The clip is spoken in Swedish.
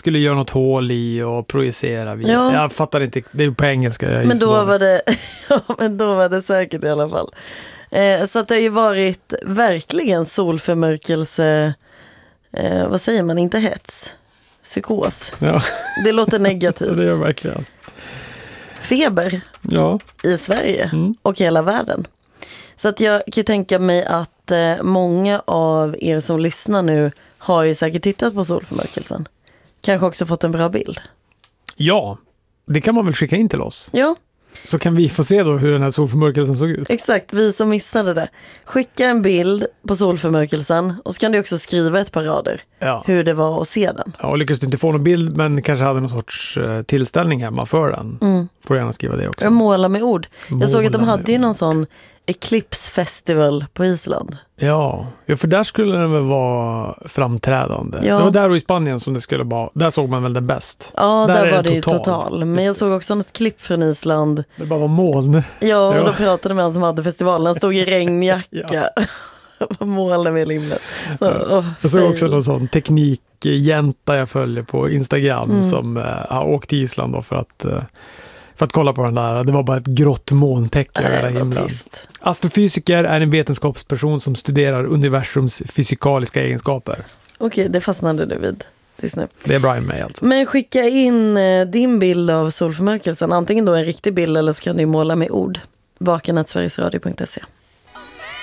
skulle göra något hål i och projicera via. Ja. Jag fattar inte, det är på engelska. Men då var det men då var det säkert i alla fall. Så att det har ju varit verkligen solförmörkelse, vad säger man, inte hets, psykos. Ja. Det låter negativt. Det gör verkligen. Feber i Sverige och hela världen. Så att jag kan tänka mig att många av er som lyssnar nu har ju säkert tittat på solförmörkelsen. Kanske också fått en bra bild. Ja, det kan man väl skicka in till oss. Ja. Så kan vi få se då hur den här solförmörkelsen såg ut. Exakt, vi som missade det. Skicka en bild på solförmörkelsen och så kan du också skriva ett par rader hur det var att se den. Ja, och lyckas du inte få någon bild men kanske hade någon sorts tillställning hemma för den. Får du gärna skriva det också. Jag målar med ord. Jag såg att de hade ju någon sån Eclipse Festival på Island. Ja, för där skulle den väl vara framträdande. Ja. Det var där och i Spanien som det skulle vara. Där såg man väl det bäst. Ja, där var det ju total. Men jag såg också något klipp från Island. Det bara var moln. Ja, och då pratade med han som hade festivalen. Han stod i regnjacka. Målade med limmet. Jag såg också någon sån teknikjänta jag följer på Instagram som har åkt till Island då för att kolla på den där. Det var bara ett grått molntäcke över himlen. Astrofysiker är en vetenskapsperson som studerar universums fysikaliska egenskaper. Okej, det fastnade du vid tills nu. Det är Brian May alltså. Men skicka in din bild av solförmörkelsen. Antingen då en riktig bild eller så kan du måla med ord. vaken@sverigesradio.se